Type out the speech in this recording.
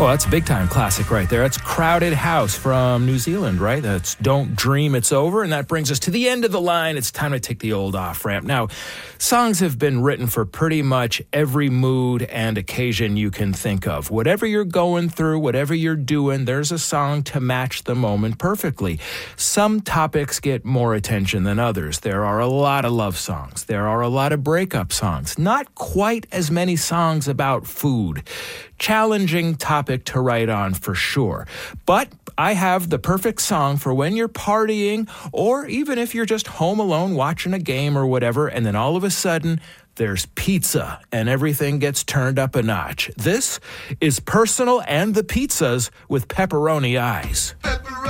Oh, that's a big-time classic right there. That's Crowded House from New Zealand, right? That's Don't Dream It's Over. And that brings us to the end of the line. It's time to take the old off-ramp. Now, songs have been written for pretty much every mood and occasion you can think of. Whatever you're going through, whatever you're doing, there's a song to match the moment perfectly. Some topics get more attention than others. There are a lot of love songs. There are a lot of breakup songs. Not quite as many songs about food. Challenging topic to write on for sure. But I have the perfect song for when you're partying, or even if you're just home alone watching a game or whatever, and then all of a sudden there's pizza and everything gets turned up a notch. This is Personal and the Pizzas with Pepperoni Eyes.